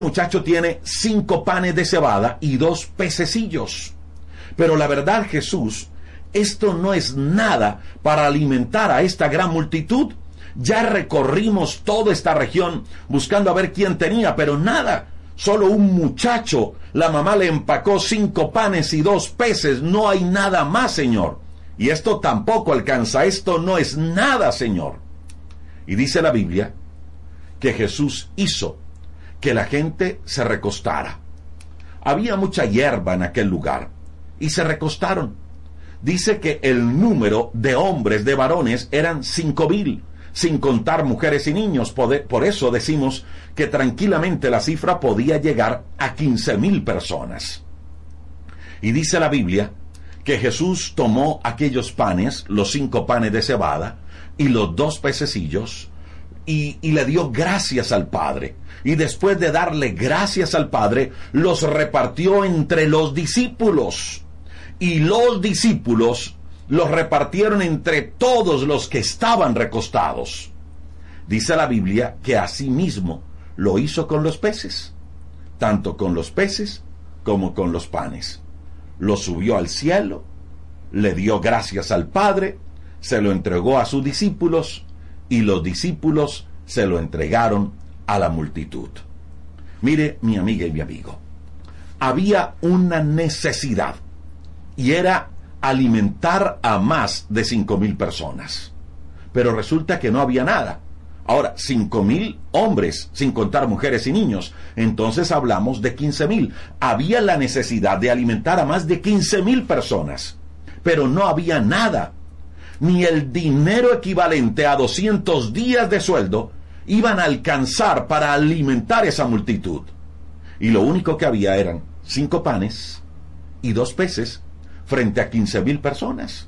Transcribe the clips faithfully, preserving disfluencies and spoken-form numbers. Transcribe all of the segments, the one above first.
El muchacho tiene cinco panes de cebada y dos pececillos. Pero la verdad, Jesús, esto no es nada para alimentar a esta gran multitud. Ya recorrimos toda esta región buscando a ver quién tenía, pero nada. Solo un muchacho. La mamá le empacó cinco panes y dos peces. No hay nada más, Señor. Y esto tampoco alcanza. Esto no es nada, Señor. Y dice la Biblia que Jesús hizo que la gente se recostara. Había mucha hierba en aquel lugar y se recostaron. Dice que el número de hombres, de varones, eran cinco mil, sin contar mujeres y niños. Por eso decimos que tranquilamente la cifra podía llegar a quince mil personas. Y dice la Biblia que Jesús tomó aquellos panes, los cinco panes de cebada, y los dos pececillos, y, y le dio gracias al Padre. Y después de darle gracias al Padre, los repartió entre los discípulos. Y los discípulos los repartieron entre todos los que estaban recostados. Dice la Biblia que asimismo lo hizo con los peces, tanto con los peces como con los panes. Lo subió al cielo, le dio gracias al Padre, se lo entregó a sus discípulos, y los discípulos se lo entregaron a la multitud. Mire, mi amiga y mi amigo, había una necesidad, y era alimentar a más de cinco mil personas. Pero resulta que no había nada. Ahora, cinco mil hombres, sin contar mujeres y niños. Entonces hablamos de quince mil. Había la necesidad de alimentar a más de quince mil personas. Pero no había nada. Ni el dinero equivalente a doscientos días de sueldo iban a alcanzar para alimentar esa multitud. Y lo único que había eran cinco panes y dos peces frente a quince mil personas.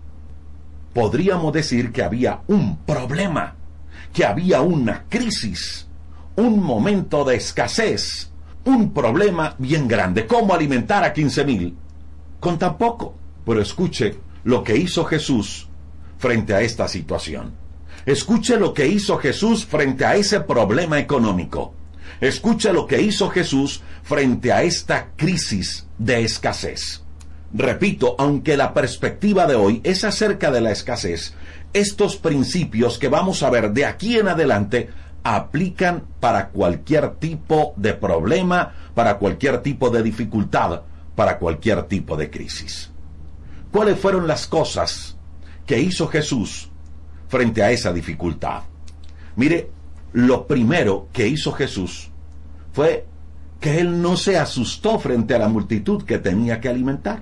Podríamos decir que había un problema, que había una crisis, un momento de escasez, un problema bien grande. ¿Cómo alimentar a quince mil? Con tan poco. Pero escuche lo que hizo Jesús frente a esta situación. Escuche lo que hizo Jesús frente a ese problema económico. Escuche lo que hizo Jesús frente a esta crisis de escasez. Repito, aunque la perspectiva de hoy es acerca de la escasez, estos principios que vamos a ver de aquí en adelante aplican para cualquier tipo de problema, para cualquier tipo de dificultad, para cualquier tipo de crisis. ¿Cuáles fueron las cosas que hizo Jesús frente a esa dificultad? Mire, lo primero que hizo Jesús fue que él no se asustó frente a la multitud que tenía que alimentar.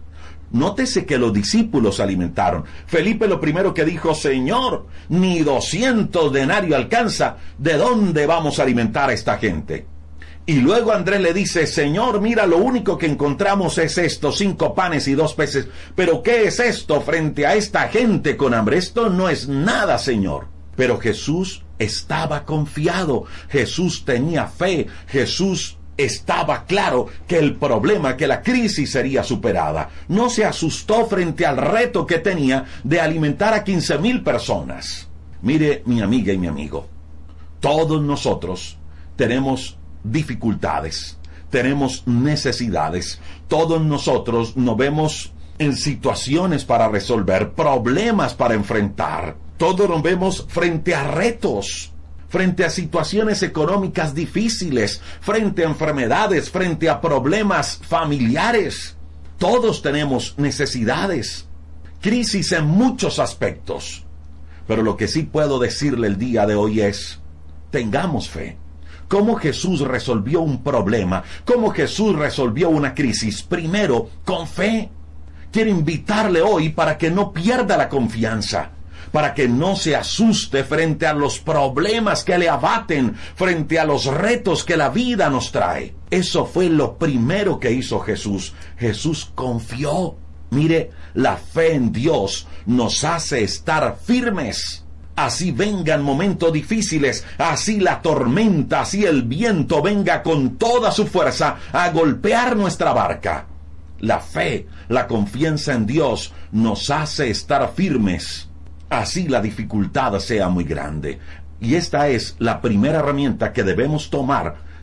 Nótese que los discípulos alimentaron. Felipe lo primero que dijo: Señor, ni doscientos denarios alcanza. ¿De dónde vamos a alimentar a esta gente? Y luego Andrés le dice: Señor, mira, lo único que encontramos es esto, cinco panes y dos peces. ¿Pero qué es esto frente a esta gente con hambre? Esto no es nada, Señor. Pero Jesús estaba confiado. Jesús tenía fe. Jesús estaba claro que el problema, que la crisis sería superada. No se asustó frente al reto que tenía de alimentar a quince mil personas. Mire, mi amiga y mi amigo, todos nosotros tenemos dificultades, tenemos necesidades. Todos nosotros nos vemos en situaciones para resolver, problemas para enfrentar. Todos nos vemos frente a retos, frente a situaciones económicas difíciles, frente a enfermedades, frente a problemas familiares. Todos tenemos necesidades, crisis en muchos aspectos. Pero lo que sí puedo decirle el día de hoy es: tengamos fe. ¿Cómo Jesús resolvió un problema? ¿Cómo Jesús resolvió una crisis? Primero, con fe. Quiero invitarle hoy para que no pierda la confianza, para que no se asuste frente a los problemas que le abaten, frente a los retos que la vida nos trae. Eso fue lo primero que hizo Jesús. Jesús confió. Mire, la fe en Dios nos hace estar firmes. Así vengan momentos difíciles, así la tormenta, así el viento venga con toda su fuerza a golpear nuestra barca. La fe, la confianza en Dios nos hace estar firmes, así la dificultad sea muy grande. Y esta es la primera herramienta que debemos tomar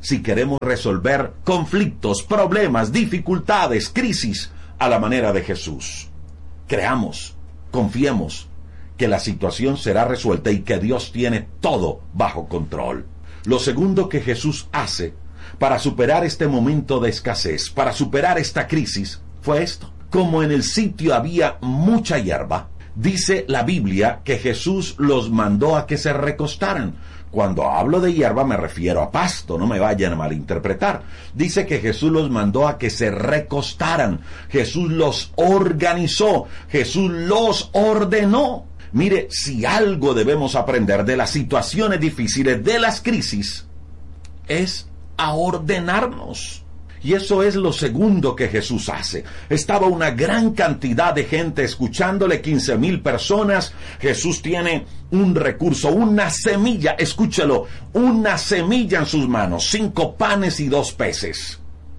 si queremos resolver conflictos, problemas, dificultades, crisis a la manera de Jesús. Creamos, confiemos que la situación será resuelta y que Dios tiene todo bajo control. Lo segundo que Jesús hace para superar este momento de escasez, para superar esta crisis, fue esto. Como en el sitio había mucha hierba, dice la Biblia que Jesús los mandó a que se recostaran. Cuando hablo de hierba me refiero a pasto, no me vayan a malinterpretar. Dice que Jesús los mandó a que se recostaran. Jesús los organizó. Jesús los ordenó. Mire, si algo debemos aprender de las situaciones difíciles, de las crisis, es a ordenarnos. Y eso es lo segundo que Jesús hace. Estaba una gran cantidad de gente escuchándole, quince mil personas. Jesús tiene un recurso, una semilla, escúchelo, una semilla en sus manos, cinco panes y dos peces.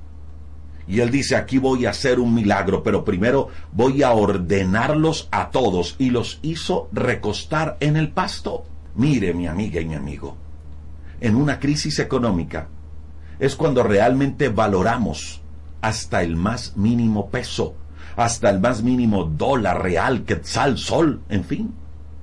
Y él dice, aquí voy a hacer un milagro, pero primero voy a ordenarlos a todos. Y los hizo recostar en el pasto. Mire, mi amiga y mi amigo, en una crisis económica, es cuando realmente valoramos hasta el más mínimo peso, hasta el más mínimo dólar real, quetzal, sol, en fin,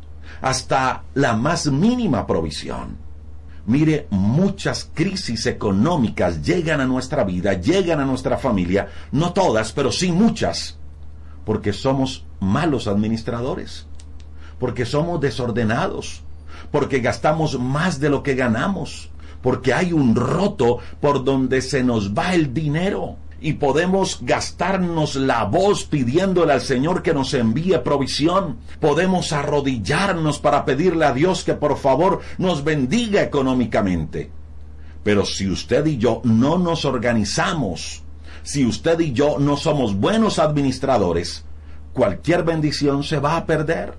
hasta la más mínima provisión. Mire, muchas crisis económicas llegan a nuestra vida, llegan a nuestra familia, no todas, pero sí muchas, porque somos malos administradores, porque somos desordenados, porque gastamos más de lo que ganamos, porque hay un roto por donde se nos va el dinero y podemos gastarnos la voz pidiéndole al Señor que nos envíe provisión. Podemos arrodillarnos para pedirle a Dios que por favor nos bendiga económicamente. Pero si usted y yo no nos organizamos, si usted y yo no somos buenos administradores, cualquier bendición se va a perder.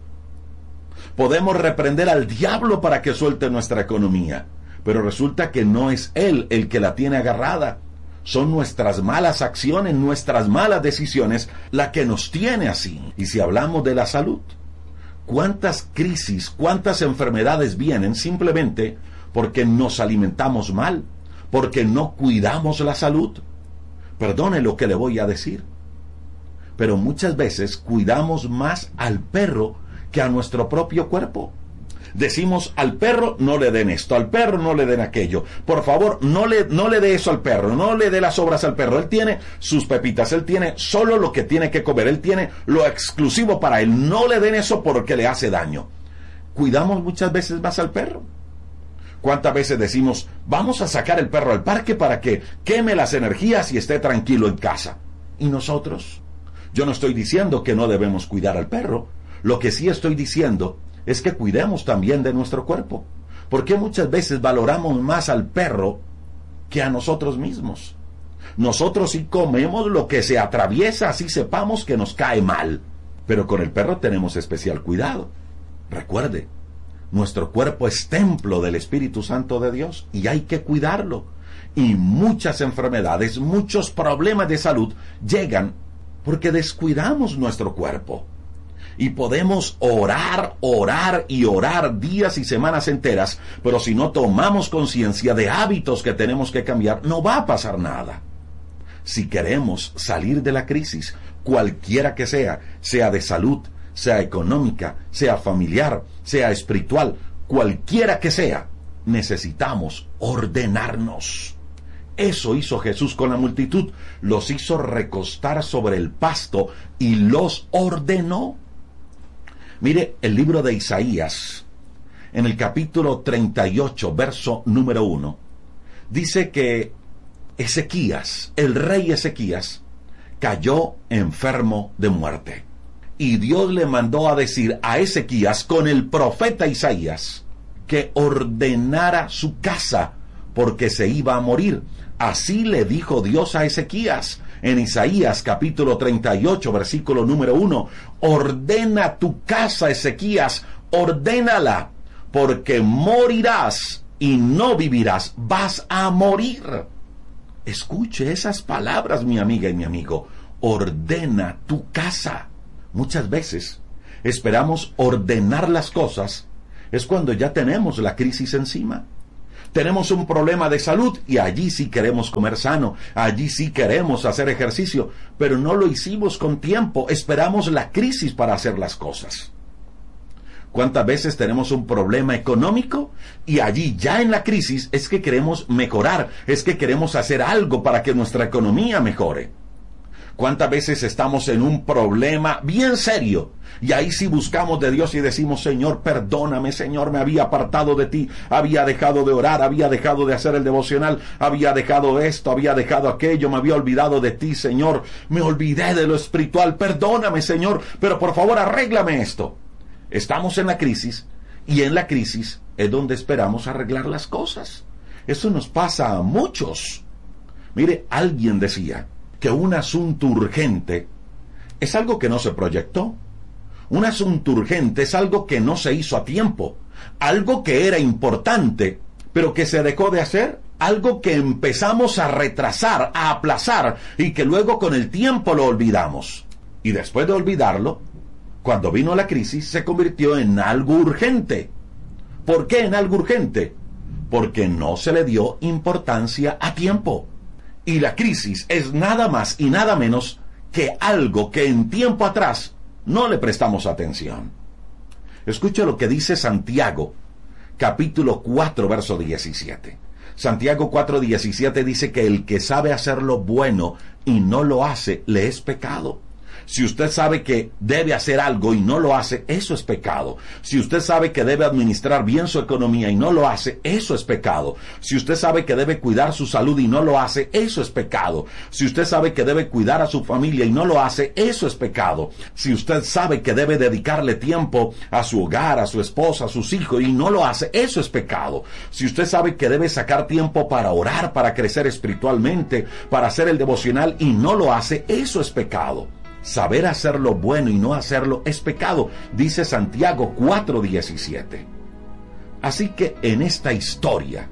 Podemos reprender al diablo para que suelte nuestra economía, pero resulta que no es él el que la tiene agarrada. Son nuestras malas acciones, nuestras malas decisiones, la que nos tiene así. Y si hablamos de la salud, ¿cuántas crisis, cuántas enfermedades vienen simplemente porque nos alimentamos mal, porque no cuidamos la salud? Perdone lo que le voy a decir, pero muchas veces cuidamos más al perro que a nuestro propio cuerpo. Decimos, al perro no le den esto, al perro no le den aquello. Por favor, no le, no le dé eso al perro, no le dé las sobras al perro. Él tiene sus pepitas, él tiene solo lo que tiene que comer, él tiene lo exclusivo para él. No le den eso porque le hace daño. Cuidamos muchas veces más al perro. ¿Cuántas veces decimos, vamos a sacar el perro al parque para que queme las energías y esté tranquilo en casa? ¿Y nosotros? Yo no estoy diciendo que no debemos cuidar al perro. Lo que sí estoy diciendo es que cuidemos también de nuestro cuerpo. Porque muchas veces valoramos más al perro que a nosotros mismos. Nosotros sí comemos lo que se atraviesa, así sepamos que nos cae mal. Pero con el perro tenemos especial cuidado. Recuerde, nuestro cuerpo es templo del Espíritu Santo de Dios y hay que cuidarlo. Y muchas enfermedades, muchos problemas de salud llegan porque descuidamos nuestro cuerpo. Y podemos orar, orar y orar días y semanas enteras, pero si no tomamos conciencia de hábitos que tenemos que cambiar, no va a pasar nada. Si queremos salir de la crisis, cualquiera que sea, sea de salud, sea económica, sea familiar, sea espiritual, cualquiera que sea, necesitamos ordenarnos. Eso hizo Jesús con la multitud, los hizo recostar sobre el pasto y los ordenó. Mire el libro de Isaías, en el capítulo treinta y ocho, verso número uno, dice que Ezequías, el rey Ezequías, cayó enfermo de muerte. Y Dios le mandó a decir a Ezequías con el profeta Isaías que ordenara su casa porque se iba a morir. Así le dijo Dios a Ezequías en Isaías capítulo treinta y ocho, versículo número uno. Ordena tu casa, Ezequías, ordénala, porque morirás y no vivirás, vas a morir. Escuche esas palabras, mi amiga y mi amigo. Ordena tu casa. Muchas veces esperamos ordenar las cosas, es cuando ya tenemos la crisis encima. Tenemos un problema de salud y allí sí queremos comer sano, allí sí queremos hacer ejercicio, pero no lo hicimos con tiempo, esperamos la crisis para hacer las cosas. ¿Cuántas veces tenemos un problema económico y allí ya en la crisis es que queremos mejorar, es que queremos hacer algo para que nuestra economía mejore? ¿Cuántas veces estamos en un problema bien serio y ahí sí buscamos de Dios y decimos, Señor, perdóname, Señor, me había apartado de ti, había dejado de orar, había dejado de hacer el devocional, había dejado esto, había dejado aquello, me había olvidado de ti, Señor, me olvidé de lo espiritual, perdóname, Señor, pero por favor arréglame esto? Estamos en la crisis y en la crisis es donde esperamos arreglar las cosas. Eso nos pasa a muchos. Mire, alguien decía que un asunto urgente es algo que no se proyectó. Un asunto urgente es algo que no se hizo a tiempo. Algo que era importante, pero que se dejó de hacer. Algo que empezamos a retrasar, a aplazar y que luego con el tiempo lo olvidamos. Y después de olvidarlo, cuando vino la crisis, se convirtió en algo urgente. ¿Por qué en algo urgente? Porque no se le dio importancia a tiempo. Y la crisis es nada más y nada menos que algo que en tiempo atrás no le prestamos atención. Escucha lo que dice Santiago, capítulo cuatro, verso diecisiete. Santiago cuatro, diecisiete dice que el que sabe hacer lo bueno y no lo hace, le es pecado. Si usted sabe que debe hacer algo y no lo hace, eso es pecado. Si usted sabe que debe administrar bien su economía y no lo hace, eso es pecado. Si usted sabe que debe cuidar su salud y no lo hace, eso es pecado. Si usted sabe que debe cuidar a su familia y no lo hace, eso es pecado. Si usted sabe que debe dedicarle tiempo a su hogar, a su esposa, a sus hijos y no lo hace, eso es pecado. Si usted sabe que debe sacar tiempo para orar, para crecer espiritualmente, para hacer el devocional y no lo hace, eso es pecado. Saber hacer lo bueno y no hacerlo es pecado, dice Santiago cuatro, diecisiete. Así que en esta historia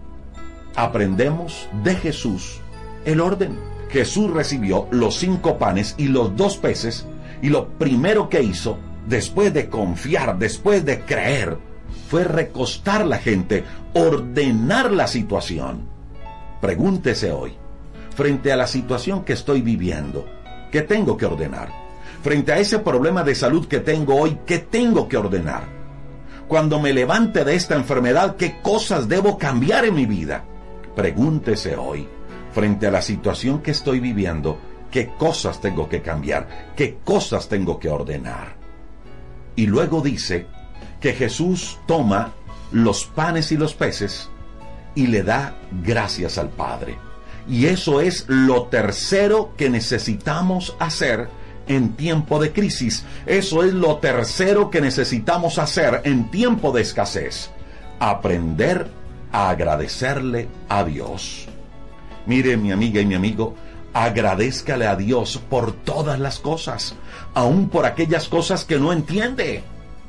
aprendemos de Jesús el orden. Jesús recibió los cinco panes y los dos peces y lo primero que hizo, después de confiar, después de creer, fue recostar la gente, ordenar la situación. Pregúntese hoy, frente a la situación que estoy viviendo, ¿qué tengo que ordenar? Frente a ese problema de salud que tengo hoy, ¿qué tengo que ordenar? Cuando me levante de esta enfermedad, ¿qué cosas debo cambiar en mi vida? Pregúntese hoy, frente a la situación que estoy viviendo, ¿qué cosas tengo que cambiar? ¿Qué cosas tengo que ordenar? Y luego dice que Jesús toma los panes y los peces y le da gracias al Padre. Y eso es lo tercero que necesitamos hacer en tiempo de crisis. Eso es lo tercero que necesitamos hacer en tiempo de escasez. Aprender a agradecerle a Dios. Mire, mi amiga y mi amigo, agradézcale a Dios por todas las cosas, aun por aquellas cosas que no entiende.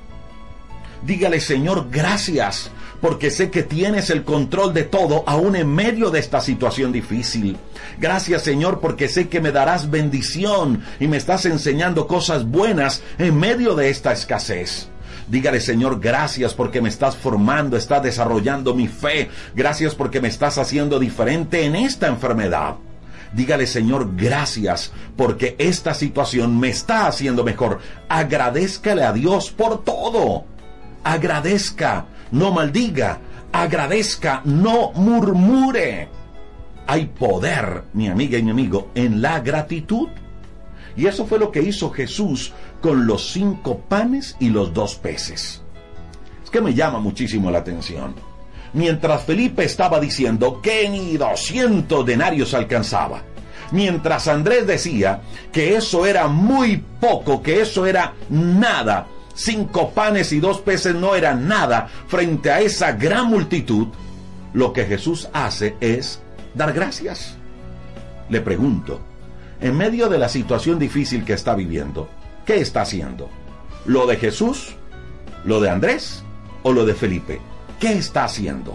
Dígale, Señor, gracias, porque sé que tienes el control de todo, aún en medio de esta situación difícil. Gracias, Señor, porque sé que me darás bendición y me estás enseñando cosas buenas en medio de esta escasez. Dígale, Señor, gracias porque me estás formando, estás desarrollando mi fe. Gracias porque me estás haciendo diferente en esta enfermedad. Dígale, Señor, gracias porque esta situación me está haciendo mejor. Agradézcale a Dios por todo. Agradezca, no maldiga. Agradezca, no murmure. Hay poder, mi amiga y mi amigo, en la gratitud. Y eso fue lo que hizo Jesús con los cinco panes y los dos peces. Es que me llama muchísimo la atención. Mientras Felipe estaba diciendo que ni doscientos denarios alcanzaba, mientras Andrés decía que eso era muy poco, que eso era nada, cinco panes y dos peces no eran nada frente a esa gran multitud, lo que Jesús hace es dar gracias. Le pregunto, en medio de la situación difícil que está viviendo, ¿qué está haciendo? ¿Lo de Jesús? ¿Lo de Andrés? ¿O lo de Felipe? ¿Qué está haciendo?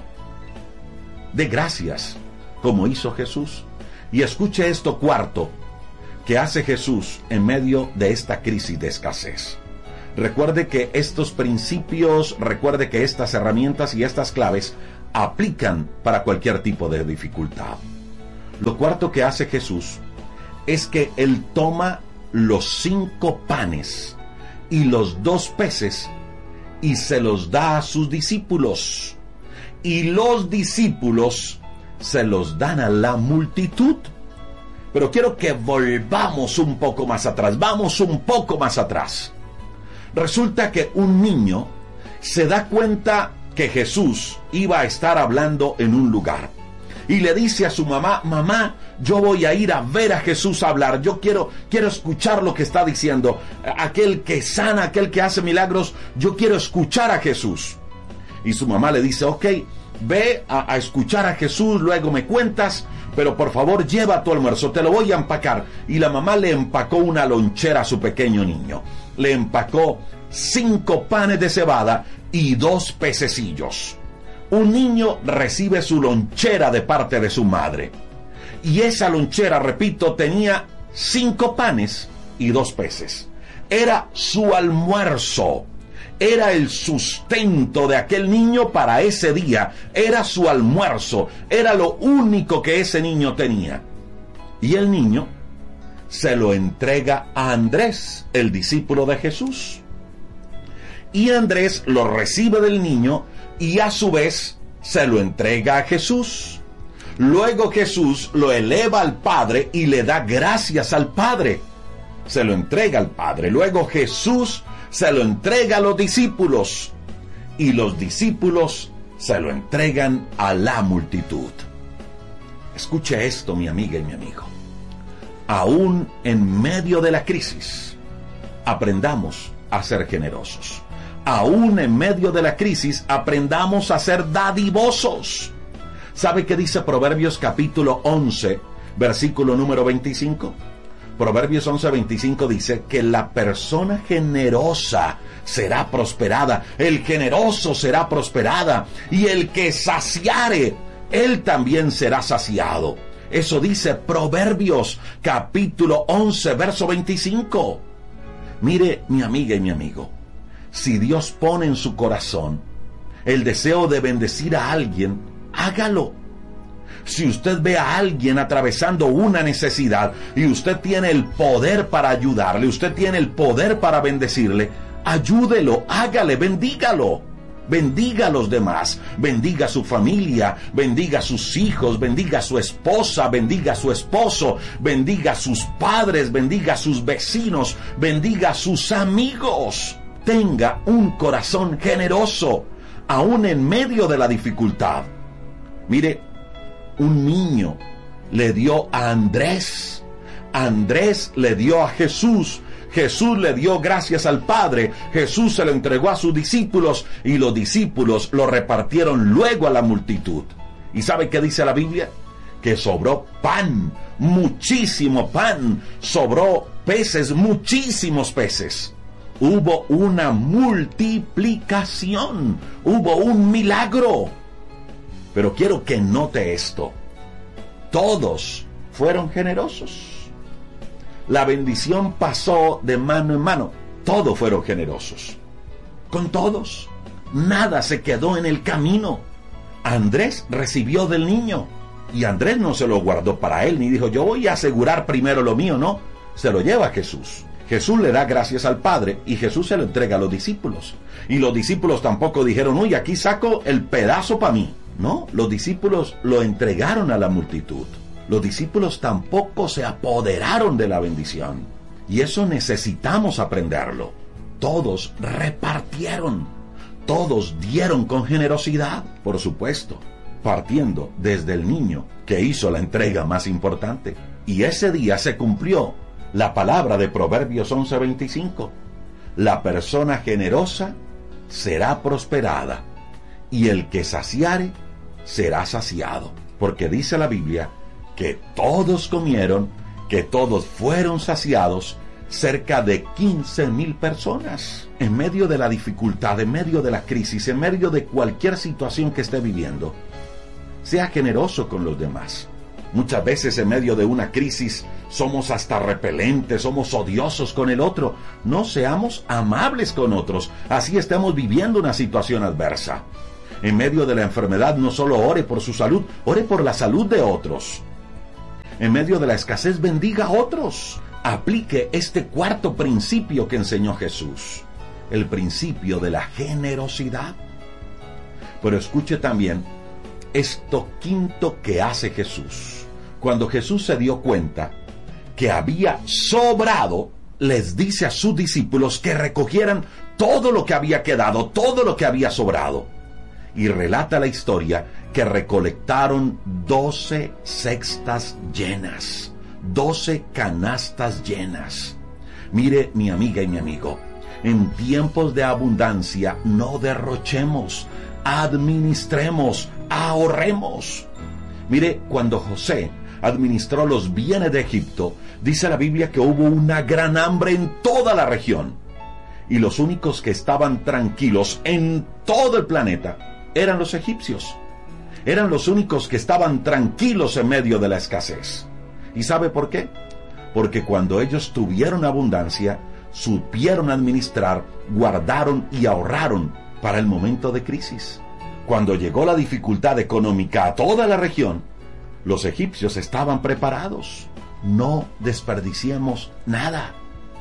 De gracias, como hizo Jesús. Y escuche esto cuarto, que hace Jesús en medio de esta crisis de escasez. Recuerde que estos principios, recuerde que estas herramientas y estas claves aplican para cualquier tipo de dificultad. Lo cuarto que hace Jesús es que Él toma los cinco panes y los dos peces y se los da a sus discípulos. Y los discípulos se los dan a la multitud. Pero quiero que volvamos un poco más atrás. Vamos un poco más atrás. Resulta que un niño se da cuenta que Jesús iba a estar hablando en un lugar. Y le dice a su mamá: mamá, yo voy a ir a ver a Jesús hablar. Yo quiero, quiero escuchar lo que está diciendo. Aquel que sana, aquel que hace milagros, yo quiero escuchar a Jesús. Y su mamá le dice: ok, ve a, a escuchar a Jesús, luego me cuentas, pero por favor lleva tu almuerzo, te lo voy a empacar. Y la mamá le empacó una lonchera a su pequeño niño. Le empacó cinco panes de cebada y dos pececillos. Un niño recibe su lonchera de parte de su madre. Y esa lonchera, repito, tenía cinco panes y dos peces. Era su almuerzo. Era el sustento de aquel niño para ese día. Era su almuerzo. Era lo único que ese niño tenía. Y el niño se lo entrega a Andrés, el discípulo de Jesús. Y Andrés lo recibe del niño y a su vez se lo entrega a Jesús. Luego Jesús lo eleva al Padre y le da gracias al Padre. Se lo entrega al Padre. Luego Jesús se lo entrega a los discípulos. Y los discípulos se lo entregan a la multitud. Escuche esto, mi amiga y mi amigo. Aún en medio de la crisis, aprendamos a ser generosos. Aún en medio de la crisis, aprendamos a ser dadivosos. ¿Sabe qué dice Proverbios capítulo once, versículo número veinticinco? Proverbios once, veinticinco dice que la persona generosa será prosperada, el generoso será prosperada, y el que saciare, él también será saciado. Eso dice Proverbios capítulo once, verso veinticinco. Mire, mi amiga y mi amigo, si Dios pone en su corazón el deseo de bendecir a alguien, hágalo. Si usted ve a alguien atravesando una necesidad y usted tiene el poder para ayudarle, usted tiene el poder para bendecirle, ayúdelo, hágale, bendígalo. Bendiga a los demás, bendiga a su familia, bendiga a sus hijos, bendiga a su esposa, bendiga a su esposo, bendiga a sus padres, bendiga a sus vecinos, bendiga a sus amigos. Tenga un corazón generoso, aún en medio de la dificultad. Mire, un niño le dio a Andrés, Andrés le dio a Jesús, Jesús le dio gracias al Padre, Jesús se lo entregó a sus discípulos y los discípulos lo repartieron luego a la multitud. ¿Y sabe qué dice la Biblia? Que sobró pan, muchísimo pan, sobró peces, muchísimos peces. Hubo una multiplicación, hubo un milagro. Pero quiero que note esto. Todos fueron generosos. La bendición pasó de mano en mano. Todos fueron generosos. Con todos. Nada se quedó en el camino. Andrés recibió del niño. Y Andrés no se lo guardó para él, ni dijo, yo voy a asegurar primero lo mío, no. Se lo lleva a Jesús. Jesús le da gracias al Padre y Jesús se lo entrega a los discípulos. Y los discípulos tampoco dijeron, uy, aquí saco el pedazo para mí. No, los discípulos lo entregaron a la multitud. Los discípulos tampoco se apoderaron de la bendición. Y eso necesitamos aprenderlo. Todos repartieron. Todos dieron con generosidad, por supuesto, partiendo desde el niño que hizo la entrega más importante. Y ese día se cumplió la palabra de Proverbios once veinticinco. La persona generosa será prosperada, y el que saciare será saciado. Porque dice la Biblia que todos comieron, que todos fueron saciados, cerca de quince mil personas. En medio de la dificultad, en medio de la crisis, en medio de cualquier situación que esté viviendo, sea generoso con los demás. Muchas veces en medio de una crisis somos hasta repelentes, somos odiosos con el otro. No seamos amables con otros, así estamos viviendo una situación adversa. En medio de la enfermedad, no solo ore por su salud, ore por la salud de otros. En medio de la escasez, bendiga a otros. Aplique este cuarto principio que enseñó Jesús, el principio de la generosidad. Pero escuche también esto quinto que hace Jesús. Cuando Jesús se dio cuenta que había sobrado, les dice a sus discípulos que recogieran todo lo que había quedado, todo lo que había sobrado. Y relata la historia que recolectaron doce cestas llenas, doce canastas llenas. Mire, mi amiga y mi amigo, en tiempos de abundancia no derrochemos, administremos, ahorremos. Mire, cuando José administró los bienes de Egipto, dice la Biblia que hubo una gran hambre en toda la región. Y los únicos que estaban tranquilos en todo el planeta eran los egipcios. Eran los únicos que estaban tranquilos en medio de la escasez. ¿Y sabe por qué? Porque cuando ellos tuvieron abundancia, supieron administrar, guardaron y ahorraron para el momento de crisis. Cuando llegó la dificultad económica a toda la región, los egipcios estaban preparados. No desperdiciemos nada,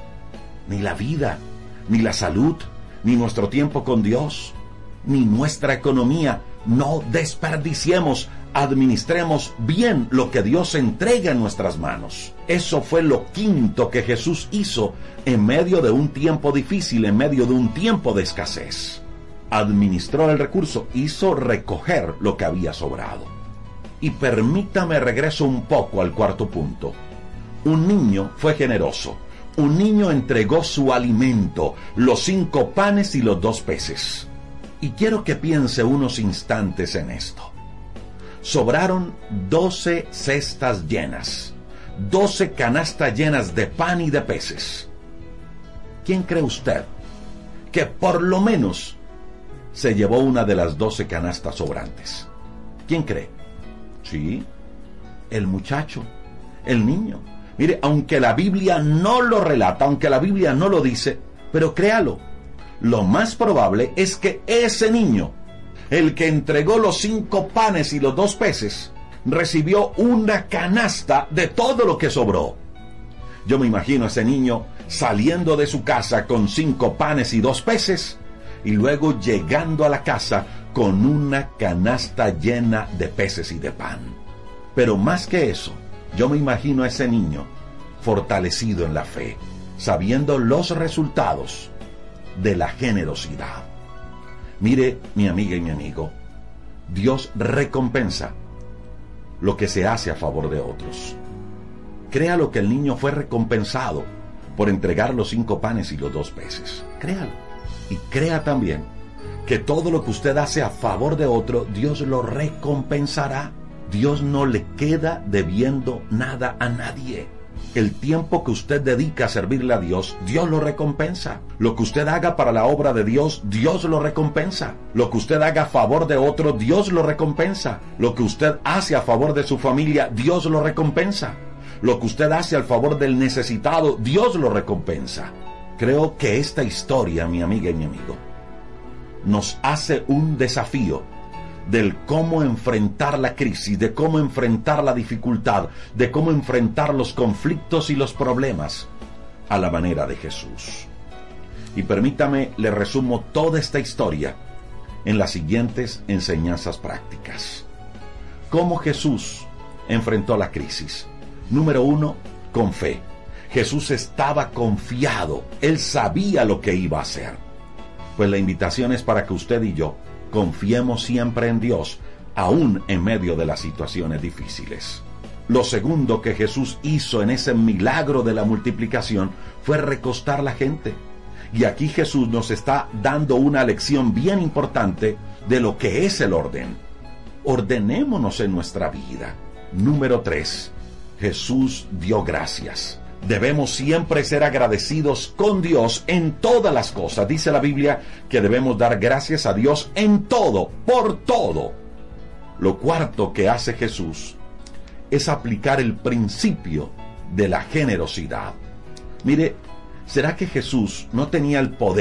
ni la vida, ni la salud, ni nuestro tiempo con Dios, ni nuestra economía. No desperdiciemos, administremos bien lo que Dios entrega en nuestras manos. Eso fue lo quinto que Jesús hizo en medio de un tiempo difícil, en medio de un tiempo de escasez. Administró el recurso, hizo recoger lo que había sobrado. Y permítame regreso un poco al cuarto punto. Un niño fue generoso. Un niño entregó su alimento, los cinco panes y los dos peces. Y quiero que piense unos instantes en esto. Sobraron doce cestas llenas, doce canastas llenas de pan y de peces. ¿Quién cree usted que por lo menos se llevó una de las doce canastas sobrantes? ¿Quién cree? Sí, el muchacho, el niño. Mire, aunque la Biblia no lo relata, aunque la Biblia no lo dice, pero créalo, lo más probable es que ese niño, el que entregó los cinco panes y los dos peces, recibió una canasta de todo lo que sobró. Yo me imagino a ese niño saliendo de su casa con cinco panes y dos peces, y luego llegando a la casa con una canasta llena de peces y de pan. Pero más que eso, yo me imagino a ese niño fortalecido en la fe, sabiendo los resultados de la generosidad. Mire, mi amiga y mi amigo, Dios recompensa lo que se hace a favor de otros. Créalo que el niño fue recompensado por entregar los cinco panes y los dos peces. Créalo. Y crea también que todo lo que usted hace a favor de otro, Dios lo recompensará. Dios no le queda debiendo nada a nadie. El tiempo que usted dedica a servirle a Dios, Dios lo recompensa. Lo que usted haga para la obra de Dios, Dios lo recompensa. Lo que usted haga a favor de otro, Dios lo recompensa. Lo que usted hace a favor de su familia, Dios lo recompensa. Lo que usted hace al favor del necesitado, Dios lo recompensa. Creo que esta historia, mi amiga y mi amigo, nos hace un desafío del cómo enfrentar la crisis, de cómo enfrentar la dificultad, de cómo enfrentar los conflictos y los problemas a la manera de Jesús. Y permítame, le resumo toda esta historia en las siguientes enseñanzas prácticas. ¿Cómo Jesús enfrentó la crisis? Número uno, con fe. Jesús estaba confiado, Él sabía lo que iba a hacer. Pues la invitación es para que usted y yo confiemos siempre en Dios, aún en medio de las situaciones difíciles. Lo segundo que Jesús hizo en ese milagro de la multiplicación fue recostar la gente. Y aquí Jesús nos está dando una lección bien importante de lo que es el orden. Ordenémonos en nuestra vida. Número tres, Jesús dio gracias. Debemos siempre ser agradecidos con Dios en todas las cosas. Dice la Biblia que debemos dar gracias a Dios en todo, por todo. Lo cuarto que hace Jesús es aplicar el principio de la generosidad. Mire, ¿será que Jesús no tenía el poder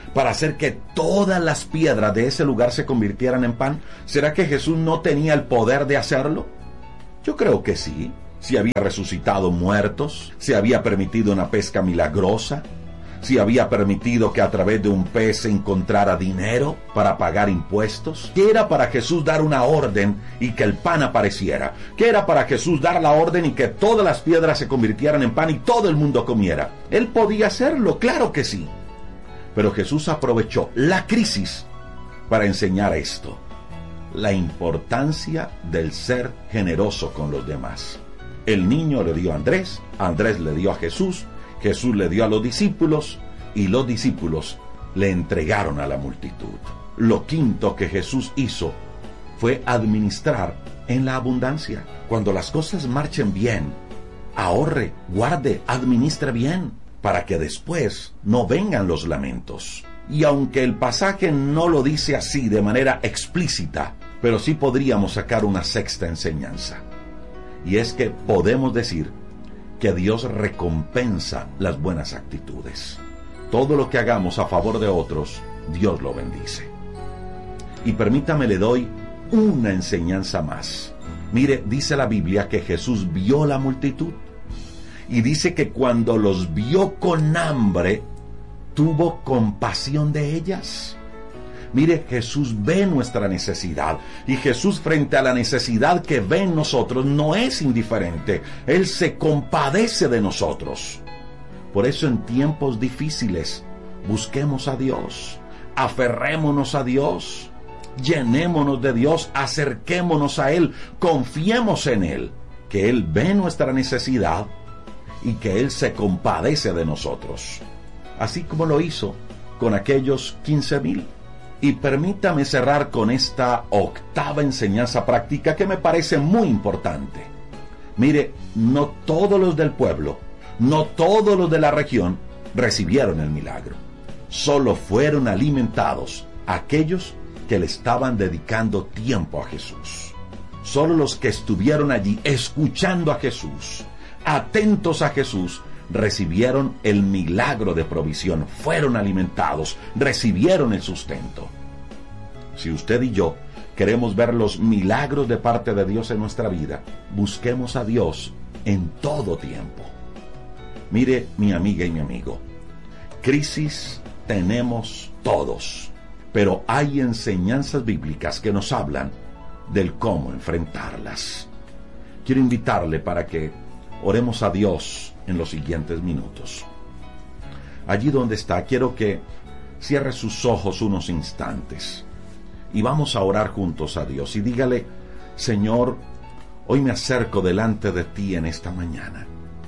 para hacer que todas las piedras de ese lugar se convirtieran en pan? ¿Será que Jesús no tenía el poder de hacerlo? Yo creo que sí. Si había resucitado muertos, si había permitido una pesca milagrosa, si había permitido que a través de un pez se encontrara dinero para pagar impuestos. ¿Qué era para Jesús dar una orden y que el pan apareciera? ¿Qué era para Jesús dar la orden y que todas las piedras se convirtieran en pan y todo el mundo comiera? Él podía hacerlo, claro que sí. Pero Jesús aprovechó la crisis para enseñar esto: la importancia del ser generoso con los demás. El niño le dio a Andrés, Andrés le dio a Jesús, Jesús le dio a los discípulos y los discípulos le entregaron a la multitud. Lo quinto que Jesús hizo fue administrar en la abundancia. Cuando las cosas marchen bien, ahorre, guarde, administre bien, para que después no vengan los lamentos. Y aunque el pasaje no lo dice así de manera explícita, pero sí podríamos sacar una sexta enseñanza. Y es que podemos decir que Dios recompensa las buenas actitudes. Todo lo que hagamos a favor de otros, Dios lo bendice. Y permítame, le doy una enseñanza más. Mire, dice la Biblia que Jesús vio la multitud. Y dice que cuando los vio con hambre, tuvo compasión de ellas. Mire, Jesús ve nuestra necesidad, y Jesús, frente a la necesidad que ve en nosotros, no es indiferente. Él se compadece de nosotros. Por eso en tiempos difíciles, busquemos a Dios, aferrémonos a Dios, llenémonos de Dios, acerquémonos a Él, confiemos en Él, que Él ve nuestra necesidad y que Él se compadece de nosotros, así como lo hizo con aquellos quince mil. Y permítame cerrar con esta octava enseñanza práctica que me parece muy importante. Mire, no todos los del pueblo, no todos los de la región recibieron el milagro. Solo fueron alimentados aquellos que le estaban dedicando tiempo a Jesús. Solo los que estuvieron allí escuchando a Jesús, atentos a Jesús, recibieron el milagro de provisión, fueron alimentados, recibieron el sustento. Si usted y yo queremos ver los milagros de parte de Dios en nuestra vida, busquemos a Dios en todo tiempo. Mire, mi amiga y mi amigo, crisis tenemos todos, pero hay enseñanzas bíblicas que nos hablan del cómo enfrentarlas. Quiero invitarle para que oremos a Dios en los siguientes minutos. Allí donde está, quiero que cierre sus ojos unos instantes y vamos a orar juntos a Dios y dígale: Señor, hoy me acerco delante de ti en esta mañana.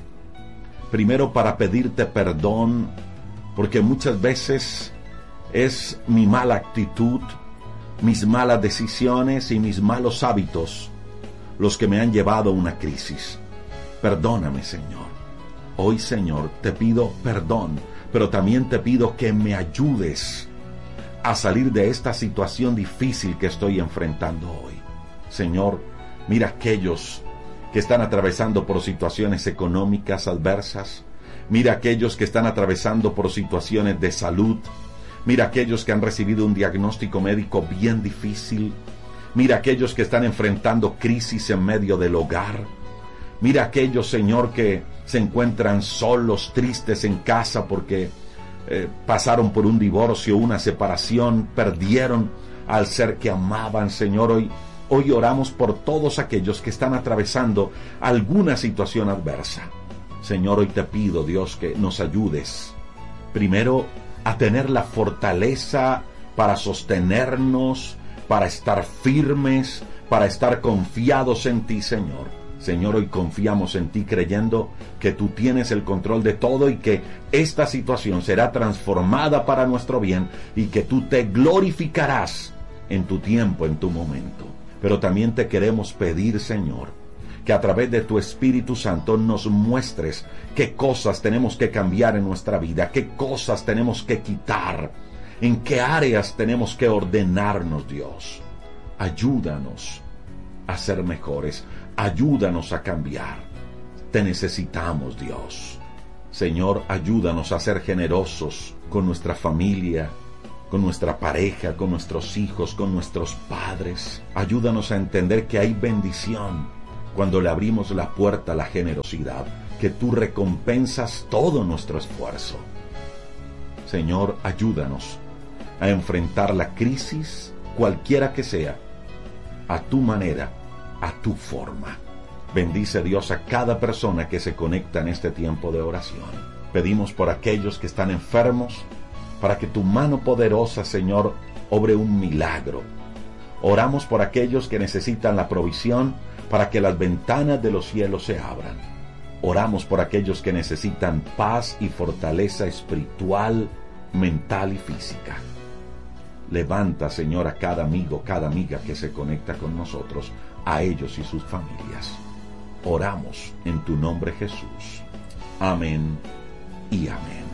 Primero, para pedirte perdón, porque muchas veces es mi mala actitud, mis malas decisiones y mis malos hábitos los que me han llevado a una crisis. Perdóname, Señor. Hoy, Señor, te pido perdón, pero también te pido que me ayudes a salir de esta situación difícil que estoy enfrentando hoy. Señor, mira aquellos que están atravesando por situaciones económicas adversas. Mira aquellos que están atravesando por situaciones de salud. Mira aquellos que han recibido un diagnóstico médico bien difícil. Mira aquellos que están enfrentando crisis en medio del hogar. Mira aquellos, Señor, que se encuentran solos, tristes en casa porque eh, pasaron por un divorcio, una separación, perdieron al ser que amaban. Señor, hoy, hoy oramos por todos aquellos que están atravesando alguna situación adversa. Señor, hoy te pido, Dios, que nos ayudes primero a tener la fortaleza para sostenernos, para estar firmes, para estar confiados en ti, Señor. Señor, hoy confiamos en ti creyendo que tú tienes el control de todo y que esta situación será transformada para nuestro bien y que tú te glorificarás en tu tiempo, en tu momento. Pero también te queremos pedir, Señor, que a través de tu Espíritu Santo nos muestres qué cosas tenemos que cambiar en nuestra vida, qué cosas tenemos que quitar, en qué áreas tenemos que ordenarnos, Dios. Ayúdanos a ser mejores. Ayúdanos a cambiar. Te necesitamos, Dios. Señor, ayúdanos a ser generosos con nuestra familia, con nuestra pareja, con nuestros hijos, con nuestros padres. Ayúdanos a entender que hay bendición cuando le abrimos la puerta a la generosidad, que tú recompensas todo nuestro esfuerzo. Señor, ayúdanos a enfrentar la crisis, cualquiera que sea, a tu manera, a tu forma. Bendice, Dios, a cada persona que se conecta en este tiempo de oración. Pedimos por aquellos que están enfermos, para que tu mano poderosa, Señor, obre un milagro. Oramos por aquellos que necesitan la provisión, para que las ventanas de los cielos se abran. Oramos por aquellos que necesitan paz y fortaleza espiritual, mental y física. Levanta, Señor, a cada amigo, cada amiga que se conecta con nosotros, a ellos y sus familias. Oramos en tu nombre, Jesús. Amén y amén.